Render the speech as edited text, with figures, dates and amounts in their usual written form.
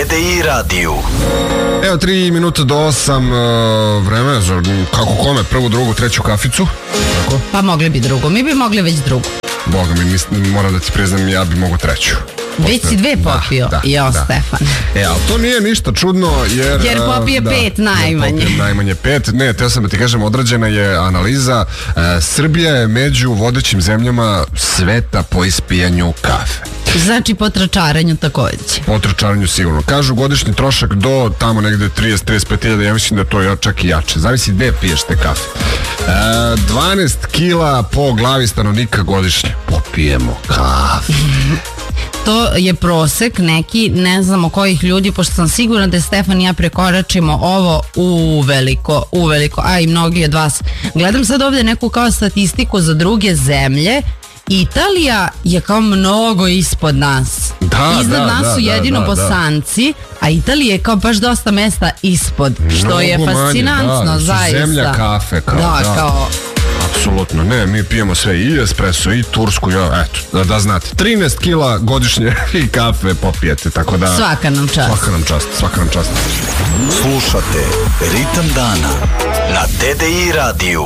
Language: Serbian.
TDI radiju. Evo 3 minuta do 8, vreme za kako kome, prvu, drugu, treću kaficu. Tako? Pa mogli bi drugu, mi bi mogli već drugu. Boga mi, moram da ti priznam, ja bi mogu treću. Već si dve popio, Stefan. Ali to nije ništa čudno, jer popije pet najmanje. Jer najmanje 5. Ne, teo sam da ti kažem, odrađena je analiza. Srbija je među vodećim zemljama sveta po ispijanju kafe. Znači po tračaranju takođe. Po tračaranju sigurno. Kažu godišnji trošak do tamo negde 30-35 hiljada, ja mislim da to je čak i jače. Zavisi gde piješ te kafe. 12 kila po glavi stanovnika godišnje. Popijemo kafe. To je prosek neki, ne znamo kojih ljudi, pošto sam sigurna da je Stefan i ja prekoračimo ovo uveliko, a i mnogi od vas. Gledam sad ovdje neku kao statistiku za druge zemlje. Italija je kao mnogo ispod nas. Iznad nas su jedino Bosanci, a Italija je kao baš dosta mesta ispod, što mnogo je fascinantno, zaista. Zemlja kafe, kao. Apsolutno, ne, mi pijemo sve i espresso i tursku, eto, da znate, 13 kila godišnje i kafe popijete, tako da... Svaka nam čast. Slušate Ritam dana na TDI radiju.